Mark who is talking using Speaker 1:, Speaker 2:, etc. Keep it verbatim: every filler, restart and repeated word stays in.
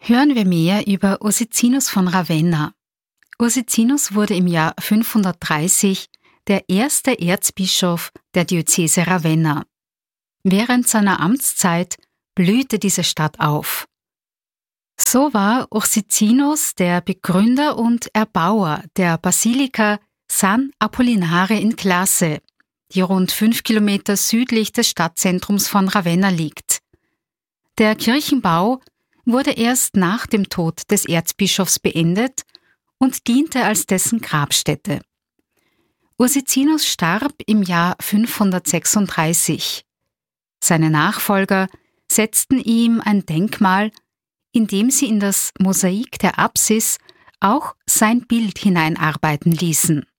Speaker 1: Hören wir mehr über Ursicinus von Ravenna. Ursicinus wurde im Jahr fünfhundertdreißig der erste Erzbischof der Diözese Ravenna. Während seiner Amtszeit blühte diese Stadt auf. So war Ursicinus der Begründer und Erbauer der Basilika San Apollinare in Classe, die rund fünf Kilometer südlich des Stadtzentrums von Ravenna liegt. Der Kirchenbau wurde erst nach dem Tod des Erzbischofs beendet und diente als dessen Grabstätte. Ursicinus starb im Jahr fünfhundertsechsunddreißig. Seine Nachfolger setzten ihm ein Denkmal, in dem sie in das Mosaik der Apsis auch sein Bild hineinarbeiten ließen.